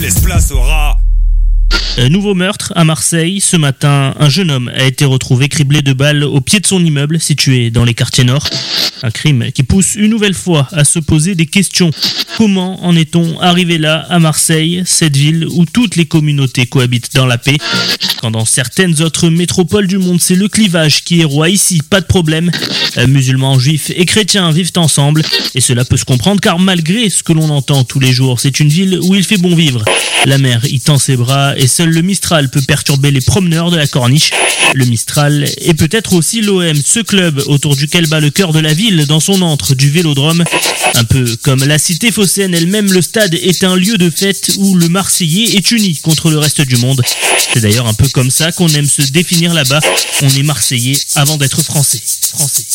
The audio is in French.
Laisse place au rat. Nouveau meurtre à Marseille. Ce matin, un jeune homme a été retrouvé criblé de balles au pied de son immeuble situé dans les quartiers nord. Un crime qui pousse une nouvelle fois à se poser des questions. Comment en est-on arrivé là à Marseille, cette ville où toutes les communautés cohabitent dans la paix? Quand dans certaines autres métropoles du monde, c'est le clivage qui est roi, ici, pas de problème. Musulmans, juifs et chrétiens vivent ensemble. Et cela peut se comprendre car malgré ce que l'on entend tous les jours, c'est une ville où il fait bon vivre. La mer y tend ses bras et seul le Mistral peut perturber les promeneurs de la corniche. Le Mistral est peut-être aussi l'OM, ce club autour duquel bat le cœur de la ville dans son antre du Vélodrome. Un peu comme la cité phocéenne elle-même, le stade est un lieu de fête où le Marseillais est uni contre le reste du monde. C'est d'ailleurs un peu comme ça qu'on aime se définir là-bas. On est Marseillais avant d'être Français.